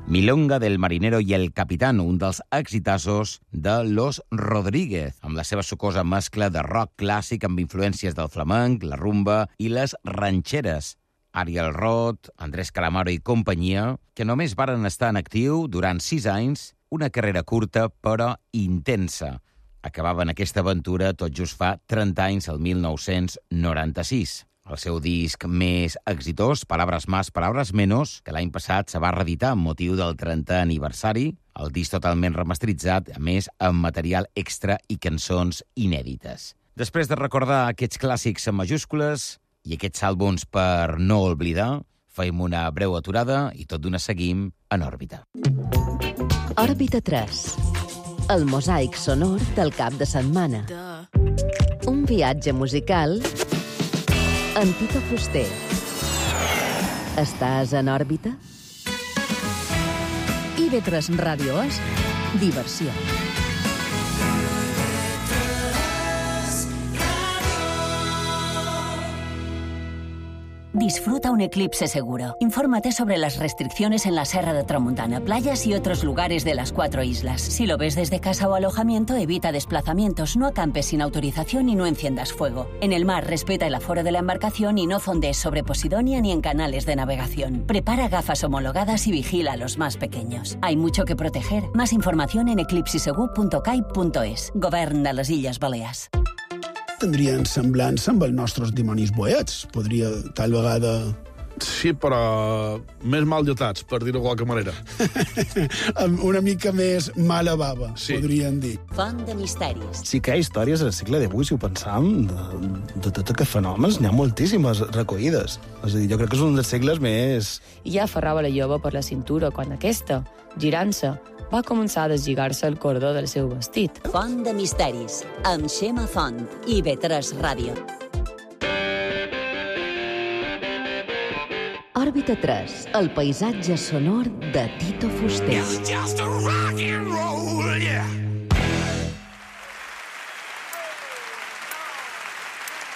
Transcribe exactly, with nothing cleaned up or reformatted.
Milonga del marinero i el capitán, un dels exitazos de Los Rodríguez, amb la seva sucosa mescla de rock clàssic amb influències del flamenc, la rumba i les ranxeres. Ariel Roth, Andrés Calamaro i companyia, que només varen estar en actiu durant sis anys, una carrera curta però intensa. Acabaven aquesta aventura tot just fa trenta anys, el mil nou-cents noranta-sis. El seu disc més exitós, Palabras más, palabras menos, que l'any passat se va reeditar amb motiu del trentè aniversari, el disc totalment remasteritzat, a més amb material extra i cançons inèdites. Després de recordar aquests clàssics en majúscules i aquests àlbums per no oblidar, fem una breu aturada i tot d'una seguim en òrbita. Òrbita tres. El mosaic sonor del cap de setmana. Un viatge musical amb Tito Fuster. Estàs en òrbita? I ve tres Ràdio és diversió. Disfruta un eclipse seguro. Infórmate sobre las restricciones en la Serra de Tramuntana, playas y otros lugares de las cuatro islas. Si lo ves desde casa o alojamiento, evita desplazamientos, no acampes sin autorización y no enciendas fuego. En el mar, respeta el aforo de la embarcación y no fondees sobre Posidonia ni en canales de navegación. Prepara gafas homologadas y vigila a los más pequeños. Hay mucho que proteger. Más información en eclipsisegur punto cai punto es. Govern de les Illes Balears. Tindrien semblança amb els nostres dimonis boets. Podria, tal vegada... Sí, però més mal dotats, per dir-ho de qualque manera. Amb una mica més mala bava, sí. Podríem dir. Font de misteris. Sí que hi ha històries al segle divuit, si ho pensam, de, de tot aquests fenòmens, n'hi ha moltíssimes recollides. És a dir, jo crec que és un dels segles més... I ja aferrava la jove per la cintura quan aquesta, girant-se, va començar a deslligar-se el cordó del seu vestit. Font de misteris, amb Xema Font i ve tres Ràdio. Òrbita tres, el paisatge sonor de Tito Fuster. It's just a rock and roll, yeah.